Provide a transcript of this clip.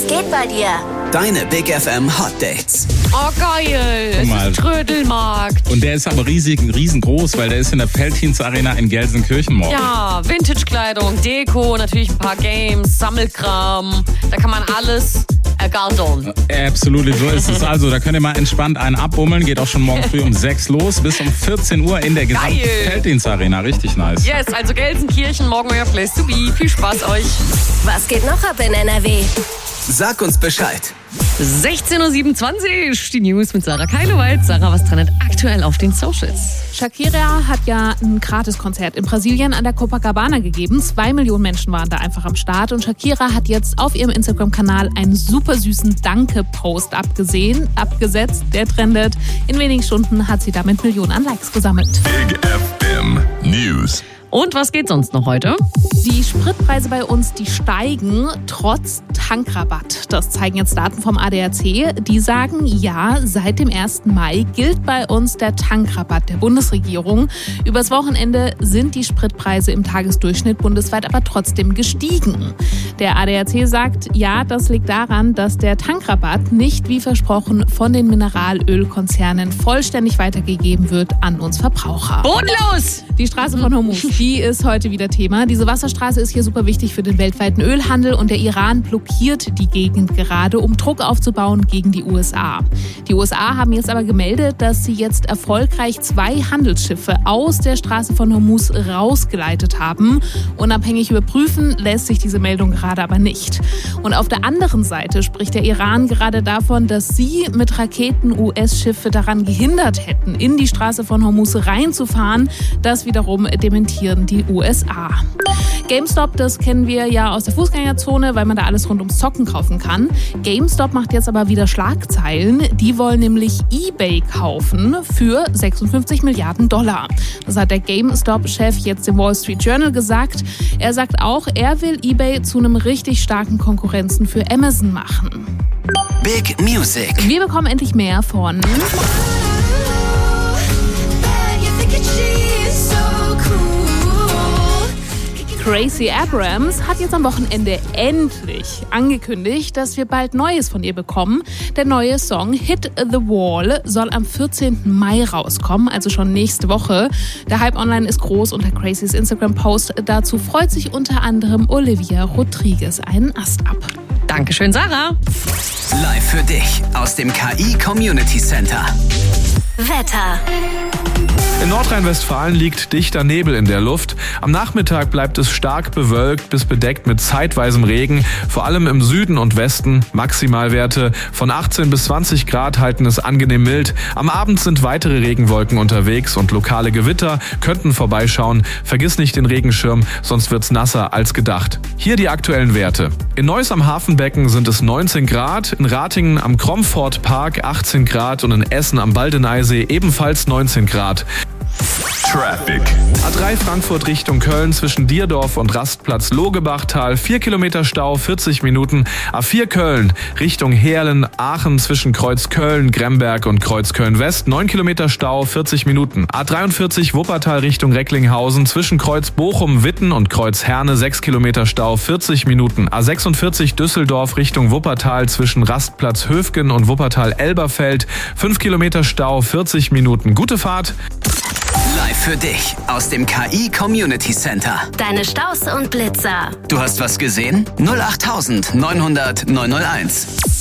Was geht bei dir? Deine Big FM Hot Dates. Oh geil, es ist ein Trödelmarkt. Und der ist aber riesengroß, weil der ist in der Veltins Arena in Gelsenkirchen morgen. Ja, Vintage-Kleidung, Deko, natürlich ein paar Games, Sammelkram. Da kann man alles ergattern. Absolut, so ist es. Also, da könnt ihr mal entspannt einen abbummeln. Geht auch schon morgen früh um 6 los, bis um 14 Uhr in der gesamten Veltins Arena. Richtig nice. Yes, also Gelsenkirchen, morgen euer Place to be. Viel Spaß euch. Was geht noch ab in NRW? Sag uns Bescheid. 16.27 Uhr, die News mit Sarah Keilewald. Sarah, was trendet aktuell auf den Socials? Shakira hat ja ein Gratiskonzert in Brasilien an der Copacabana gegeben. 2 Millionen Menschen waren da einfach am Start. Und Shakira hat jetzt auf ihrem Instagram-Kanal einen super süßen Danke-Post abgesetzt. Der trendet. In wenigen Stunden hat sie damit Millionen an Likes gesammelt. Big FM News. Und was geht sonst noch heute? Die Spritpreise bei uns, die steigen trotz Tankrabatt. Das zeigen jetzt Daten vom ADAC. Die sagen, ja, seit dem 1. Mai gilt bei uns der Tankrabatt der Bundesregierung. Übers Wochenende sind die Spritpreise im Tagesdurchschnitt bundesweit aber trotzdem gestiegen. Der ADAC sagt, ja, das liegt daran, dass der Tankrabatt nicht wie versprochen von den Mineralölkonzernen vollständig weitergegeben wird an uns Verbraucher. Bodenlos! Die Straße von Hormuz, die ist heute wieder Thema. Diese Wasserstraße ist hier super wichtig für den weltweiten Ölhandel und der Iran blockiert die Gegend gerade, um Druck aufzubauen gegen die USA. Die USA haben jetzt aber gemeldet, dass sie jetzt erfolgreich 2 Handelsschiffe aus der Straße von Hormuz rausgeleitet haben. Unabhängig überprüfen lässt sich diese Meldung gerade aber nicht. Und auf der anderen Seite spricht der Iran gerade davon, dass sie mit Raketen US-Schiffe daran gehindert hätten, in die Straße von Hormuz reinzufahren. Das wiederum dementieren die USA. GameStop, das kennen wir ja aus der Fußgängerzone, weil man da alles rund ums Zocken kaufen kann. GameStop macht jetzt aber wieder Schlagzeilen. Die wollen nämlich eBay kaufen für 56 Milliarden $. Das hat der GameStop-Chef jetzt im Wall Street Journal gesagt. Er sagt auch, er will eBay zu einem richtig starken Konkurrenzen für Amazon machen. Big Music. Wir bekommen endlich mehr von Gracie Abrams hat jetzt am Wochenende endlich angekündigt, dass wir bald Neues von ihr bekommen. Der neue Song Hit the Wall soll am 14. Mai rauskommen, also schon nächste Woche. Der Hype online ist groß. Unter Gracies Instagram-Post dazu freut sich unter anderem Olivia Rodriguez einen Ast ab. Dankeschön, Sarah. Live für dich aus dem KI Community Center. Wetter. In Nordrhein-Westfalen liegt dichter Nebel in der Luft. Am Nachmittag bleibt es stark bewölkt bis bedeckt mit zeitweisem Regen. Vor allem im Süden und Westen. Maximalwerte von 18 bis 20 Grad halten es angenehm mild. Am Abend sind weitere Regenwolken unterwegs und lokale Gewitter könnten vorbeischauen. Vergiss nicht den Regenschirm, sonst wird's nasser als gedacht. Hier die aktuellen Werte. In Neuss am Hafenbecken sind es 19 Grad, in Ratingen am Cromford Park 18 Grad und in Essen am Baldeneysee ebenfalls 19 Grad. Traffic. A3 Frankfurt Richtung Köln zwischen Dierdorf und Rastplatz Logebachtal 4 Kilometer Stau, 40 Minuten. A4 Köln Richtung Heerlen, Aachen zwischen Kreuz Köln, Gremberg und Kreuz Köln West 9 Kilometer Stau, 40 Minuten. A43 Wuppertal Richtung Recklinghausen zwischen Kreuz Bochum, Witten und Kreuz Herne 6 Kilometer Stau, 40 Minuten. A46 Düsseldorf Richtung Wuppertal zwischen Rastplatz Höfgen und Wuppertal-Elberfeld 5 Kilometer Stau, 40 Minuten. Gute Fahrt. Live für dich aus dem KI Community Center. Deine Staus und Blitzer. Du hast was gesehen? 08900 901.